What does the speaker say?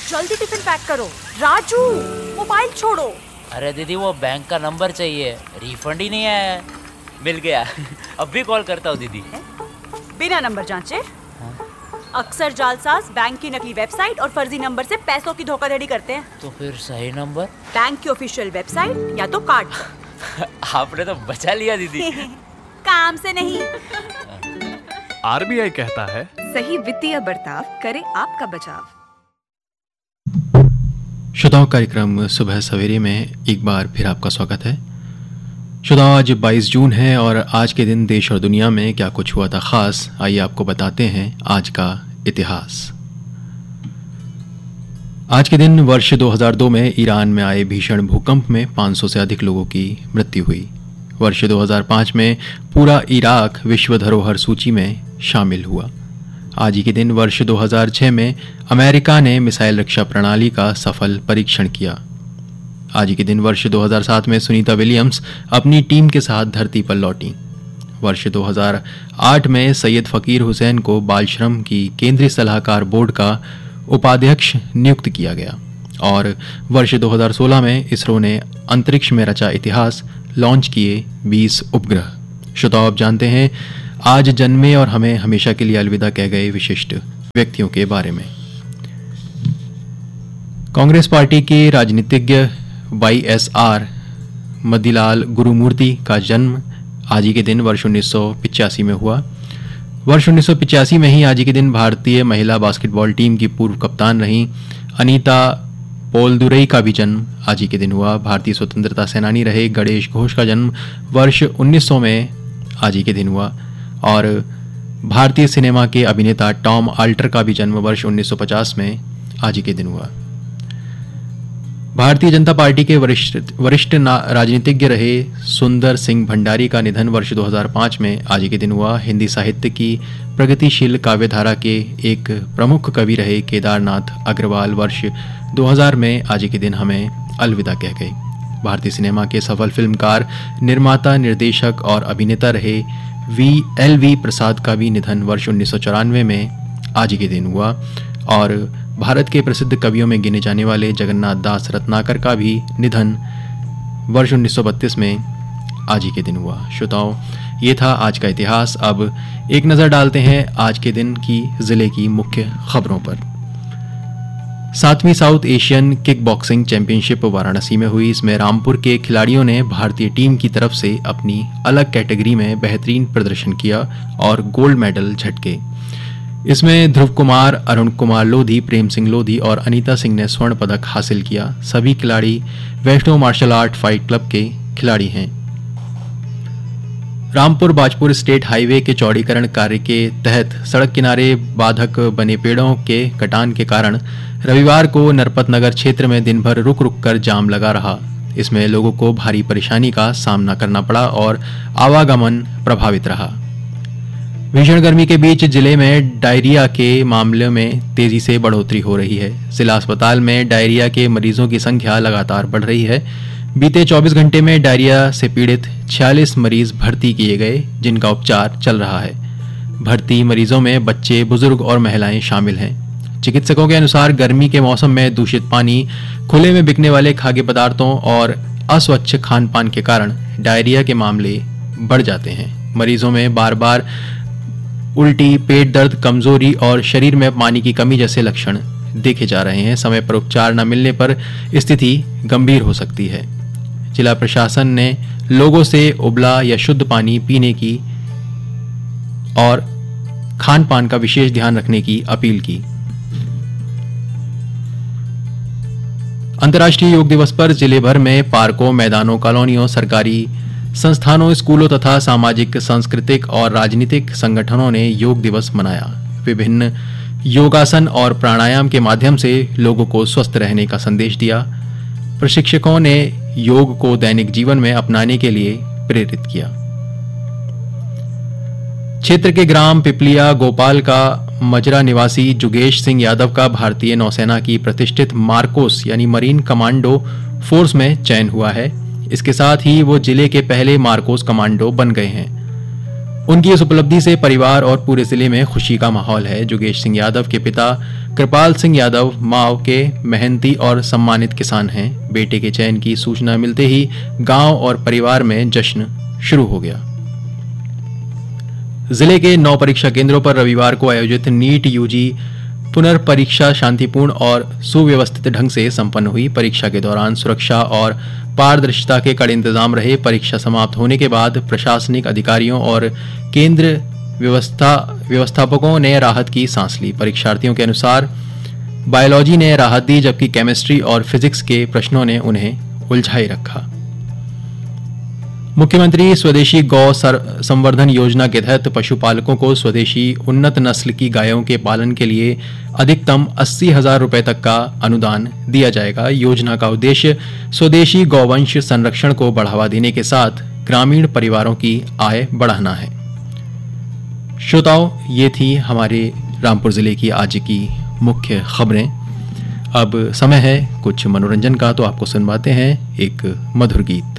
जल्दी tiffin pack करो। Raju, mobile छोड़ो। अरे दीदी, वो बैंक का नंबर चाहिए, रिफंड ही नहीं आया है। मिल गया। अब भी कॉल करता हूँ दीदी। बिना नंबर जांचे? अक्सर जालसाज बैंक की नकली वेबसाइट और फर्जी नंबर से पैसों की धोखाधड़ी करते हैं। तो फिर सही नंबर? बैंक की ऑफिशियल वेबसाइट या तो कार्ड। आपने तो बचा लिया दीदी। काम से नहीं। आरबीआई कहता है, सही वित्तीय बर्ताव करे आपका बचाव। श्रोताओं, कार्यक्रम सुबह सवेरे में एक बार फिर आपका स्वागत है। श्रोताओं, आज 22 जून है और आज के दिन देश और दुनिया में क्या कुछ हुआ था खास, आइए आपको बताते हैं आज का इतिहास। आज के दिन वर्ष 2002 में ईरान में आए भीषण भूकंप में 500 से अधिक लोगों की मृत्यु हुई। वर्ष 2005 में पूरा इराक विश्व धरोहर सूची में शामिल हुआ। आज ही के दिन वर्ष 2006 में अमेरिका ने मिसाइल रक्षा प्रणाली का सफल परीक्षण किया। आज ही के दिन वर्ष 2007 में सुनीता विलियम्स अपनी टीम के साथ धरती पर लौटी। वर्ष 2008 में सैयद फकीर हुसैन को बाल श्रम की केंद्रीय सलाहकार बोर्ड का उपाध्यक्ष नियुक्त किया गया। और वर्ष 2016 में इसरो ने अंतरिक्ष में रचा इतिहास, लॉन्च किए 20 उपग्रह। श्रोताओ, आप जानते हैं आज जन्मे और हमें हमेशा के लिए अलविदा कह गए विशिष्ट व्यक्तियों के बारे में। कांग्रेस पार्टी के राजनीतिज्ञ YSR मदीलाल गुरुमूर्ति का जन्म आज ही के दिन वर्ष 1985 में हुआ। वर्ष 1985 में ही आज ही के दिन भारतीय महिला बास्केटबॉल टीम की पूर्व कप्तान रही अनीता पोलदुरई का भी जन्म आज ही के दिन हुआ। भारतीय स्वतंत्रता सेनानी रहे गणेश घोष का जन्म वर्ष 1900 में आज ही के दिन हुआ। और भारतीय सिनेमा के अभिनेता टॉम आल्टर का भी जन्म वर्ष 1950 में आज ही के दिन हुआ। भारतीय जनता पार्टी के वरिष्ठ राजनीतिज्ञ रहे सुंदर सिंह भंडारी का निधन वर्ष 2005 में आज ही के दिन हुआ। हिंदी साहित्य की प्रगतिशील काव्यधारा के एक प्रमुख कवि रहे केदारनाथ अग्रवाल वर्ष 2000 में आज ही के दिन हमें अलविदा कह गए। भारतीय सिनेमा के सफल फिल्मकार, निर्माता, निर्देशक और अभिनेता रहे LV प्रसाद का भी निधन वर्ष 1994 में आज ही के दिन हुआ। और भारत के प्रसिद्ध कवियों में गिने जाने वाले जगन्नाथ दास रत्नाकर का भी निधन वर्ष 1932 में आज ही के दिन हुआ। श्रोताओं, ये था आज का इतिहास। अब एक नज़र डालते हैं आज के दिन की जिले की मुख्य खबरों पर। 7वीं south Asian kick boxing championship Varanasi में हुई। इसमें रामपुर के खिलाड़ियों ने भारतीय टीम की तरफ से अपनी अलग कैटेगरी में बेहतरीन प्रदर्शन किया और गोल्ड मेडल झटके। इसमें ध्रुव कुमार, अरुण कुमार लोधी, प्रेम सिंह लोधी और अनीता सिंह ने स्वर्ण पदक हासिल किया। सभी खिलाड़ी वैष्णव मार्शल आर्ट फाइट क्लब के खिलाड़ी हैं। रामपुर बाजपुर स्टेट हाईवे के चौड़ीकरण कार्य के तहत सड़क किनारे बाधक बने पेड़ों के कटान के कारण रविवार को नरपत नगर क्षेत्र में दिन भर रुक रुक कर जाम लगा रहा। इसमें लोगों को भारी परेशानी का सामना करना पड़ा और आवागमन प्रभावित रहा। भीषण गर्मी के बीच जिले में डायरिया के मामले में तेजी से बढ़ोतरी हो रही है। जिला अस्पताल में डायरिया के मरीजों की संख्या लगातार बढ़ रही है। बीते 24 घंटे में डायरिया से पीड़ित 46 मरीज भर्ती किए गए, जिनका उपचार चल रहा है। भर्ती मरीजों में बच्चे, बुजुर्ग और महिलाएं शामिल हैं। चिकित्सकों के अनुसार गर्मी के मौसम में दूषित पानी, खुले में बिकने वाले खाद्य पदार्थों और अस्वच्छ खान पान के कारण डायरिया के मामले बढ़ जाते हैं। मरीजों में बार बार उल्टी, पेट दर्द, कमजोरी और शरीर में पानी की कमी जैसे लक्षण देखे जा रहे हैं। समय पर उपचार न मिलने पर स्थिति गंभीर हो सकती है। जिला प्रशासन ने लोगों से उबला या शुद्ध पानी पीने की और खान पान का विशेष ध्यान रखने की अपील की। अंतर्राष्ट्रीय योग दिवस पर जिले भर में पार्कों, मैदानों, कॉलोनियों, सरकारी संस्थानों, स्कूलों तथा सामाजिक, सांस्कृतिक और राजनीतिक संगठनों ने योग दिवस मनाया। विभिन्न योगासन और प्राणायाम के माध्यम से लोगों को स्वस्थ रहने का संदेश दिया। प्रशिक्षकों ने योग को दैनिक जीवन में अपनाने के लिए प्रेरित किया। क्षेत्र के ग्राम पिपलिया गोपाल का मजरा निवासी जुगेश सिंह यादव का भारतीय नौसेना की प्रतिष्ठित मार्कोस यानी मरीन कमांडो फोर्स में चयन हुआ है। इसके साथ ही वो जिले के पहले मार्कोस कमांडो बन गए हैं। उनकी इस उपलब्धि से परिवार और पूरे जिले में खुशी का माहौल है। जोगेश सिंह यादव के पिता कृपाल सिंह यादव माव के मेहनती और सम्मानित किसान हैं। बेटे के चयन की सूचना मिलते ही गांव और परिवार में जश्न शुरू हो गया। जिले के 9 परीक्षा केंद्रों पर रविवार को आयोजित नीट यूजी पुनर्परीक्षा शांतिपूर्ण और सुव्यवस्थित ढंग से संपन्न हुई। परीक्षा के दौरान सुरक्षा और पारदर्शिता के कड़े इंतजाम रहे। परीक्षा समाप्त होने के बाद प्रशासनिक अधिकारियों और केंद्र व्यवस्थापकों ने राहत की सांस ली। परीक्षार्थियों के अनुसार बायोलॉजी ने राहत दी, जबकि केमिस्ट्री और फिजिक्स के प्रश्नों ने उन्हें उलझाए रखा। मुख्यमंत्री स्वदेशी गौ संवर्धन योजना के तहत पशुपालकों को स्वदेशी उन्नत नस्ल की गायों के पालन के लिए अधिकतम 80,000 रुपए तक का अनुदान दिया जाएगा। योजना का उद्देश्य स्वदेशी गौवंश संरक्षण को बढ़ावा देने के साथ ग्रामीण परिवारों की आय बढ़ाना है। श्रोताओं, ये थी हमारे रामपुर जिले की आज की मुख्य खबरें। अब समय है कुछ मनोरंजन का, तो आपको सुनवाते हैं एक मधुर गीत।